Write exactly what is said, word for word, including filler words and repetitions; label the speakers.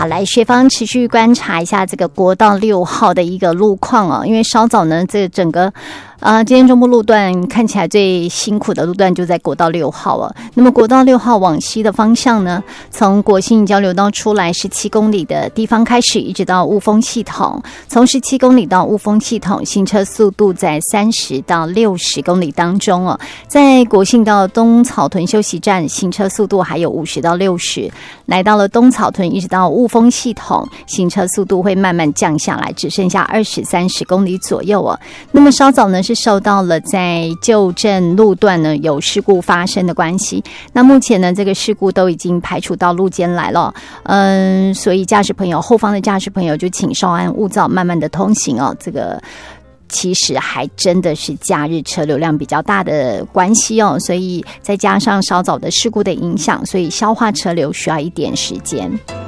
Speaker 1: 好，来学方持续观察一下这个国道六号的一个路况哦，因为稍早呢，这整个呃，今天中部路段看起来最辛苦的路段就在国道六号哦。那么国道六号往西的方向呢，从国信交流道出来十七公里的地方开始，一直到雾峰系统，从十七公里到雾峰系统，行车速度在三十到六十公里当中哦。在国信到东草屯休息站，行车速度还有五十到六十，来到了东草屯一直到雾峰系统，行车速度会慢慢降下来，只剩下二十三十公里左右哦。那么稍早呢是受到了在旧镇路段呢有事故发生的关系，那目前呢这个事故都已经排除到路肩来了，嗯，所以驾驶朋友后方的驾驶朋友就请稍安勿躁，慢慢的通行哦。这个其实还真的是假日车流量比较大的关系哦，所以再加上稍早的事故的影响，所以消化车流需要一点时间。